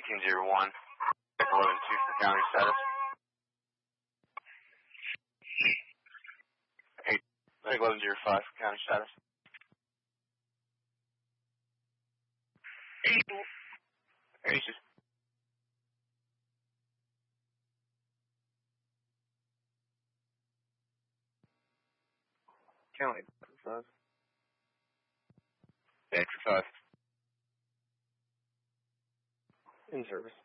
1801. 11-2 for county status. 1105 for county status. Aces. County 5. Extra 5. In service.